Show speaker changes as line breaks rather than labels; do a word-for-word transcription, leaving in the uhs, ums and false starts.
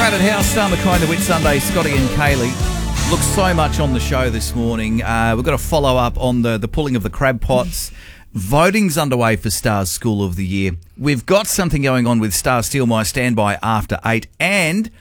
Crowded House, Star McCoy, the Whit Sunday, Scotty and Kaylee. Look, so much on the show this morning. Uh, we've got to follow up on the, the pulling of the crab pots. Voting's underway for Stars School of the Year. We've got something going on with Star Steal My Standby after eight, and